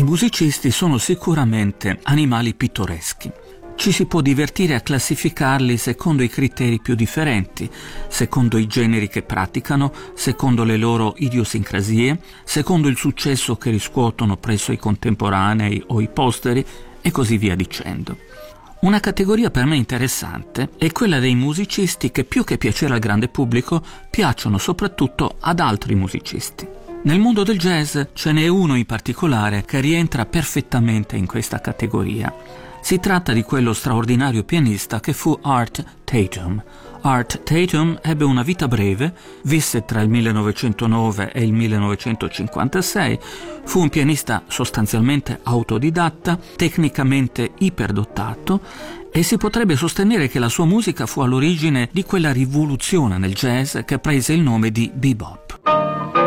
musicisti sono sicuramente animali pittoreschi. Ci si può divertire a classificarli secondo i criteri più differenti, secondo i generi che praticano, secondo le loro idiosincrasie, secondo il successo che riscuotono presso i contemporanei o i posteri e così via dicendo. Una categoria per me interessante è quella dei musicisti che più che piacere al grande pubblico piacciono soprattutto ad altri musicisti. Nel mondo del jazz ce n'è uno in particolare che rientra perfettamente in questa categoria. Si tratta di quello straordinario pianista che fu Art Tatum. Art Tatum ebbe una vita breve, visse tra il 1909 e il 1956, fu un pianista sostanzialmente autodidatta, tecnicamente iperdotato, e si potrebbe sostenere che la sua musica fu all'origine di quella rivoluzione nel jazz che prese il nome di bebop.